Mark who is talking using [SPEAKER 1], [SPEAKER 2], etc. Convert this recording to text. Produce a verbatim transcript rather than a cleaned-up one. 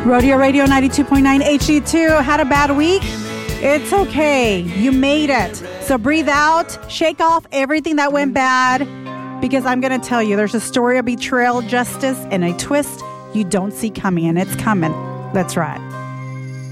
[SPEAKER 1] Rodeo Radio ninety-two point nine H D two. Had a bad week? It's okay. You made it. So breathe out, shake off everything that went bad, because I'm going to tell you there's a story of betrayal, justice, and a twist you don't see coming, and it's coming. Let's ride.